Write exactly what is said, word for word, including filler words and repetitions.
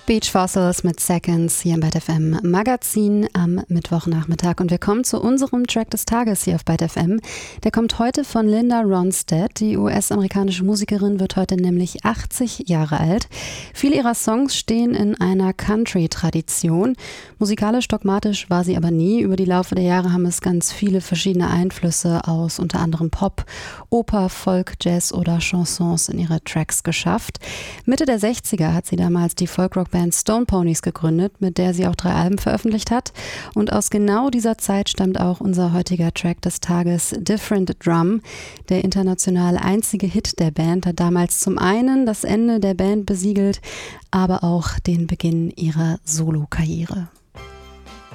Beach Fossils mit Seconds hier im Byte F M Magazin am Mittwochnachmittag. Und wir kommen zu unserem Track des Tages hier auf Byte F M. Der kommt heute von Linda Ronstadt. Die U S-amerikanische Musikerin wird heute nämlich achtzig Jahre alt. Viele ihrer Songs stehen in einer Country-Tradition. Musikalisch dogmatisch war sie aber nie. Über die Laufe der Jahre haben es ganz viele verschiedene Einflüsse aus unter anderem Pop, Oper, Folk, Jazz oder Chansons in ihre Tracks geschafft. Mitte der sechziger hat sie damals die Folkrock-Band Stone Ponies gegründet, mit der sie auch drei Alben veröffentlicht hat. Und aus genau dieser Zeit stammt auch unser heutiger Track des Tages, Different Drum. Der international einzige Hit der Band hat damals zum einen das Ende der Band besiegelt, aber auch den Beginn ihrer Solo-Karriere.